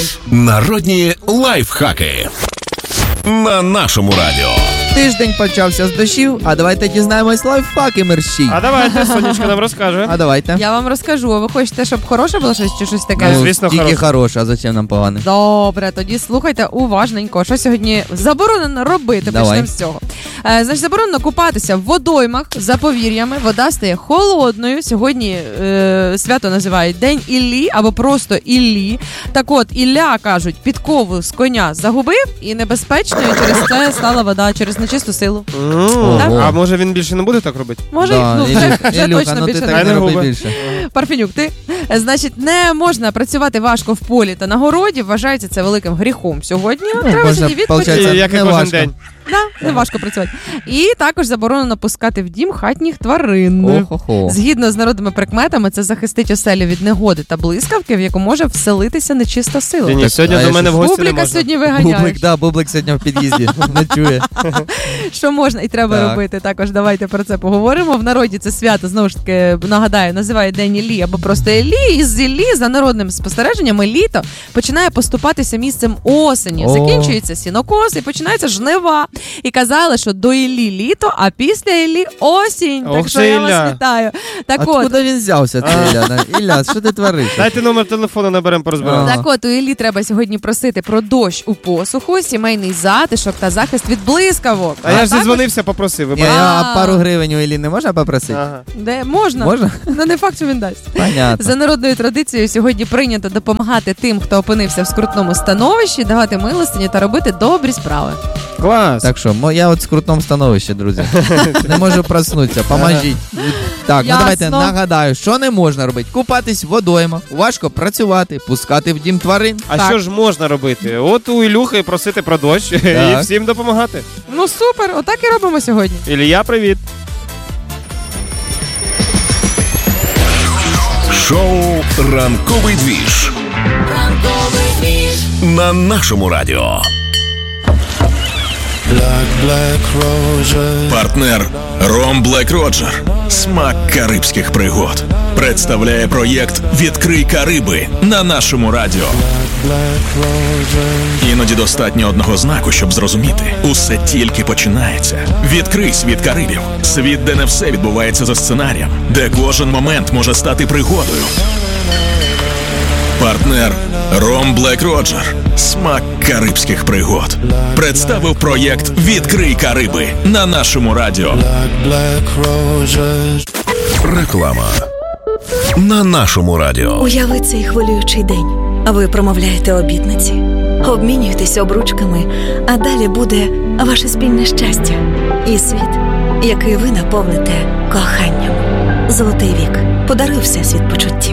Народні лайфхаки на нашому радіо. Тиждень почався з дощів, а давайте дізнаємось лайфхаки мерщій. А давайте, Сонечка нам розкаже. А давайте. Я вам розкажу. А ви хочете, щоб хороше було щось чи щось таке? Ну, звісно, тільки хороше, а зачем нам погане? Добре, тоді слухайте уважненько. Що сьогодні заборонено робити? Давай. Почнемо з цього. Значить, заборонено купатися в водоймах за повір'ями. Вода стає холодною. Сьогодні свято називають День Іллі або просто Іллі. Так от, Ілля, кажуть, підкову з коня загубив і небезпечною через це стала вода, через нечисту силу. А може він більше не буде так робити? Може, Да, вже Ілюха, точно ну ти більше так не не губи. роби більше. Парфенюк, ти? Значить, не можна працювати важко в полі та на городі. Вважається це великим гріхом сьогодні. Треба можна, сьогодні получається, відпочити. Як і не кожен важко. день. Да, не важко працювати. І також заборонено пускати в дім хатніх тварин. Охо-хо. Згідно з народними прикметами, це захистить оселю від негоди та блискавки, в яку може вселитися нечиста сила. Ні, Так, сьогодні а до я мене в що? гості не Бубліка можна. сьогодні виганяєш. Бублик сьогодні в під'їзді не чує. Що можна і треба Так. робити. Також давайте про це поговоримо. В народі це свято, знову ж таки, нагадаю, називають День Іллі або просто Іллі. І з Іллі, за народним спостереженнями, літо починає поступатися місцем осені. О. Закінчується сінокос і починається жнива. І казали, що до Іллі літо, а після Іллі осінь. Ох, Так що це я Ілля. вас вітаю. Так от, Откуда він взявся, цей Ілля? Ілля, що ти твориш? Дайте номер телефону, наберемо, порозбираємо. Ага. так от, у Іллі треба сьогодні просити про дощ у посуху, сімейний затишок та захист від блискавок. А я ж також- зідзвонився, попросив. Ні, вибачте. а пару гривень у Іллі не можна попросити? Ага. Де можна? Можна? Ну не факт, що він дасть. Понятно. За народною традицією сьогодні прийнято допомагати тим, хто опинився в скрутному становищі, давати милостині та робити добрі справи. Клас. Так що, я от в скрутному становищі, друзі. Не можу проснутися, поможіть. Так, ну Ясно. давайте нагадаю, що не можна робити. Купатись в водоймах, важко працювати, пускати в дім тварин. А Так. що ж можна робити? От у Ілюхи просити про дощ і всім допомагати. Ну супер, отак і робимо сьогодні. Ілля, привіт. Шоу «Ранковий двіж» на нашому радіо. Партнер Ром Блек Роджер. Смак карибських пригод. Представляє проєкт «Відкрий Кариби» на нашому радіо. Іноді достатньо одного знаку, щоб зрозуміти. Усе тільки починається. Відкрий світ Карибів. Світ, де не все відбувається за сценарієм. Де кожен момент може стати пригодою. Партнер Ром Блек Роджер. Смак карибських пригод. Представив проєкт «Відкрий Кариби» на нашому радіо. Реклама на нашому радіо. Уяви цей хвилюючий день. Ви промовляєте обітниці, обмінюєтесь обручками, а далі буде ваше спільне щастя і світ, який ви наповните коханням. Золотий вік. Подаруй всесвіт почуттів.